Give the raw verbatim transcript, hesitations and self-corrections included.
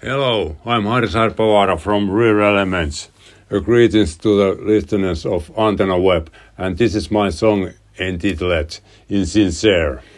Hello, I'm Harri Sarpavaara from Rare Elements. A greetings to the listeners of Antenna Web, and this is my song entitled Insincere.